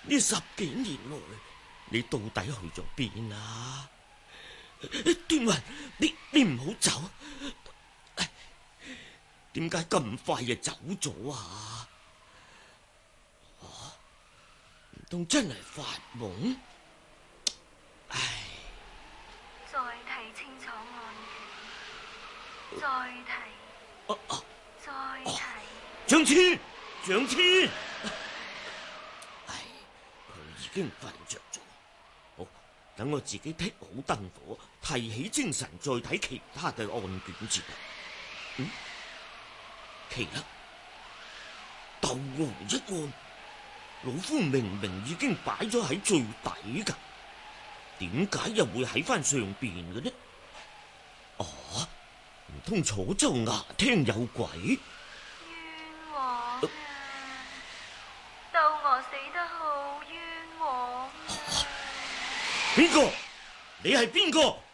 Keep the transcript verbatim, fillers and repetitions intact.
呢十幾年來，你到底去咗邊啊？端雲，你你唔好走，點解咁快就走咗啊？唔通真係發夢？唉， 再睇清楚案卷，再睇， 啊啊、 再睇。 張千，張千，唉，佢已經瞓着咗。好，等我自己剔好燈火，提起精神，再睇其他嘅案卷先。嗯，奇啦，鬥王一案，老夫明明已經擺咗喺最底噶，點解又會喺翻上邊嘅呢？哦，唔通楚州衙廳有鬼？ 冤枉啊！鬥我死得好冤枉啊！ 邊個？你係邊個？